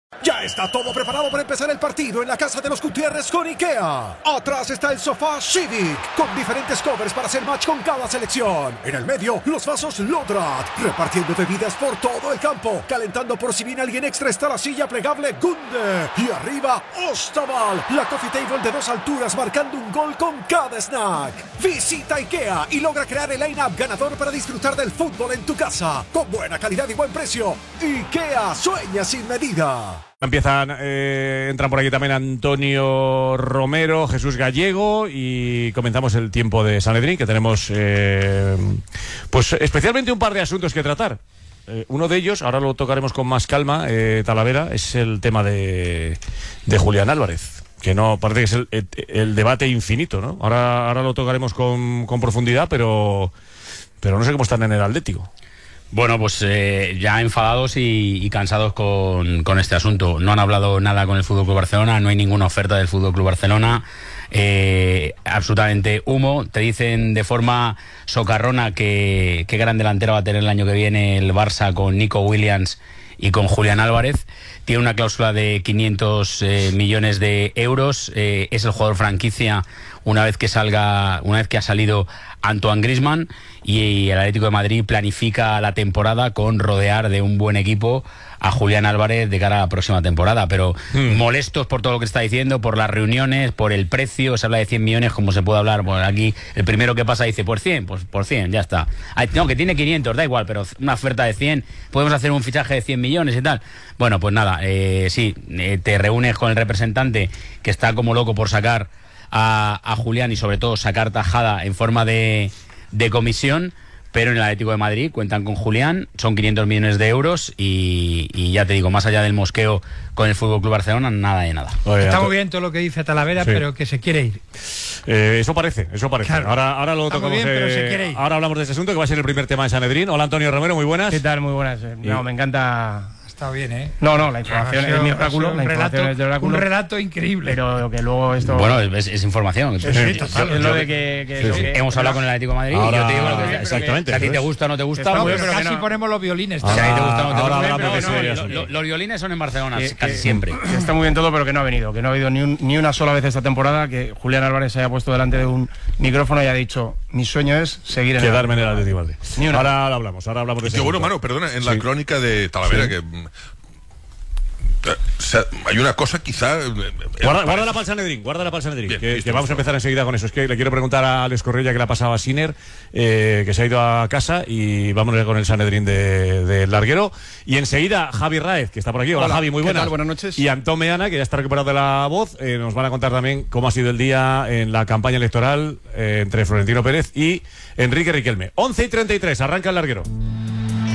Ya está todo preparado para empezar el partido en la casa de los Gutiérrez con IKEA. Atrás está el sofá Civic, con diferentes covers para hacer match con cada selección. En el medio, los vasos Lodrat, repartiendo bebidas por todo el campo. Calentando por si viene alguien extra está la silla plegable Gunde. Y arriba, Ostaval, la coffee table de 2 alturas marcando un gol con cada snack. Visita IKEA y logra crear el line-up ganador para disfrutar del fútbol en tu casa. Con buena calidad y buen precio. IKEA sueña sin medida. Entran por aquí también Antonio Romero, Jesús Gallego y comenzamos el tiempo de Sanedrín, que tenemos pues especialmente un par de asuntos que tratar. Uno de ellos, ahora lo tocaremos con más calma, Talavera, es el tema de Julián Álvarez, que no parece que es el debate infinito, ¿no? Ahora lo tocaremos con profundidad, pero no sé cómo están en el Atlético. Bueno, pues ya enfadados y cansados con este asunto. No han hablado nada con el FC Barcelona, no hay ninguna oferta del FC Barcelona, absolutamente humo. Te dicen de forma socarrona que qué gran delantera va a tener el año que viene el Barça con Nico Williams y con Julián Álvarez. Tiene una cláusula de 500 millones de euros, es el jugador franquicia una vez que ha salido Antoine Griezmann, y el Atlético de Madrid planifica la temporada con rodear de un buen equipo a Julián Álvarez de cara a la próxima temporada, pero molestos por todo lo que está diciendo, por las reuniones, por el precio. Se habla de 100 millones, como se puede hablar. Bueno, aquí el primero que pasa dice, por 100, pues por 100, ya está. No, que tiene 500, da igual, pero una oferta de 100, podemos hacer un fichaje de 100 millones y tal. Bueno, pues nada, te reúnes con el representante que está como loco por sacar a Julián y sobre todo sacar tajada en forma de comisión, pero en el Atlético de Madrid cuentan con Julián, son 500 millones de euros y ya te digo, más allá del mosqueo con el FC Barcelona, nada de nada. Está muy bien todo lo que dice Talavera, sí, pero que se quiere ir. Eso parece. Claro. Ahora lo tocamos. Bien, pero se quiere ir. Ahora hablamos de ese asunto, que va a ser el primer tema de Sanedrín. Hola, Antonio Romero, muy buenas. ¿Qué tal? Muy buenas. No, me encanta. Está bien, ¿eh? No, la información es mi oráculo. Un relato increíble. Pero que luego esto... Bueno, es información. Sí, total. Es lo de que hemos hablado con el Atlético de Madrid. Ahora, y yo te digo lo que exactamente. Si a ti te gusta o no te gusta. Está muy pues, bien, Casi ponemos los violines. Si a ti te gusta o no te Ahora gusta. hablamos de eso. Los violines son en Barcelona, casi siempre. Está muy bien todo, pero que no ha venido. Que no ha habido ni una sola vez esta temporada que Julián Álvarez se haya puesto delante de un micrófono y haya dicho, mi sueño es seguir en quedarme en el Atlético de Madrid. Ahora hablamos de eso. Bueno, Manu, perdona, en la crónica de Talavera que... hay una cosa quizá... Guárdala para el Sanedrín, que vamos a empezar enseguida con eso. Es que le quiero preguntar a Alex Correia qué le ha pasado a Sinner, que se ha ido a casa, y vamos a ir con el Sanedrín de Larguero. Y enseguida Javi Raez, que está por aquí. Hola Javi, muy buenas. Buenas noches. Y Antón Meana, que ya está recuperado de la voz. Nos van a contar también cómo ha sido el día en la campaña electoral entre Florentino Pérez y Enrique Riquelme. 11:33, arranca el Larguero.